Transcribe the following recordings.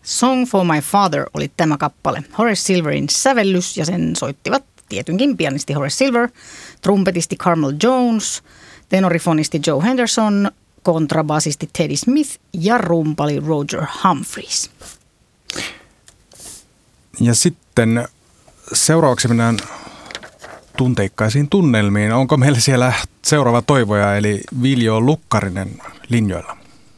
Song for My Father oli tämä kappale. Horace Silverin sävellys ja sen soittivat tietynkin pianisti Horace Silver, trumpetisti Carmel Jones, tenorifonisti Joe Henderson, kontrabasisti Teddy Smith ja rumpali Roger Humphreys. Ja sitten seuraavaksi mennään tunteikkaisiin tunnelmiin. Onko meillä siellä seuraava toivoja, eli Viljo Lukkarinen linjoilla?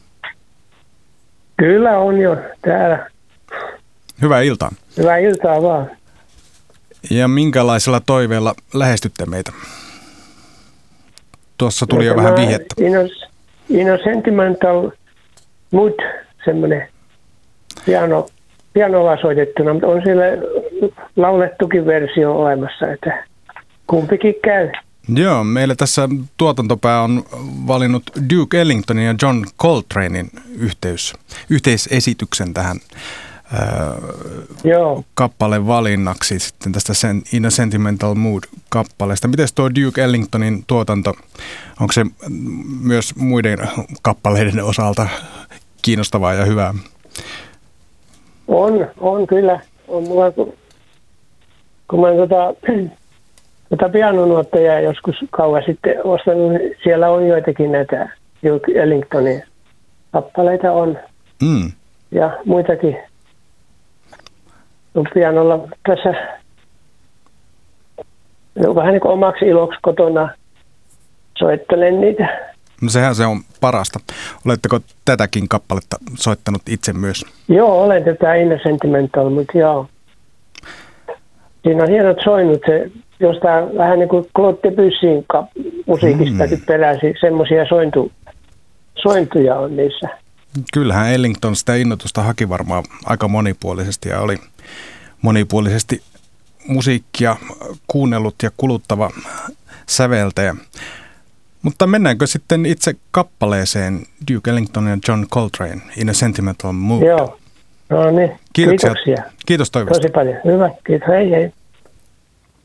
Kyllä on jo täällä. Hyvää iltaa. Hyvää iltaa vaan. Ja minkälaisella toiveella lähestytte meitä? Tuossa tuli jo vähän vihjettä. In a Sentimental Mood, semmoinen pianolla soitettuna, mutta on siellä laulettukin versio olemassa, että kumpikin käy. Joo, meillä tässä tuotantopää on valinnut Duke Ellingtonin ja John Coltranein yhteisesityksen tähän kappaleen valinnaksi sitten tästä In a Sentimental Mood-kappaleesta. Miten tuo Duke Ellingtonin tuotanto, onko se myös muiden kappaleiden osalta kiinnostavaa ja hyvää? On kyllä. On mulla, kun mä pianonuotteja joskus kauan sitten ostanut, niin siellä on joitakin näitä Duke Ellingtonin kappaleita on. Ja muitakin. Pianolla tässä vähän niin kuin omaksi iloksi kotona soittelen niitä. No sehän se on parasta. Oletteko tätäkin kappaletta soittanut itse myös? Joo, olen tätä In a Sentimental, mutta joo. Siinä on hienot soinnut. Se jostain vähän niin kuin Claude Debussyn musiikistakin peräsi. Semmoisia sointuja on niissä. Kyllähän Ellington sitä innoitusta haki varmaan aika monipuolisesti ja oli monipuolisesti musiikkia kuunnellut ja kuluttava säveltäjä. Mutta mennäänkö sitten itse kappaleeseen Duke Ellington ja John Coltrane In a Sentimental Mood? Joo, no niin. Kiitoksia. Kiitos toivosta. Tosi paljon. Hyvä, kiitos. Hei hei.